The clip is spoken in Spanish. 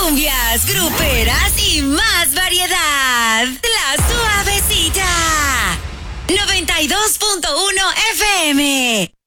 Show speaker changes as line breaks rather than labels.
cumbias, gruperas y más variedad. La Suavecita. 92.1 FM.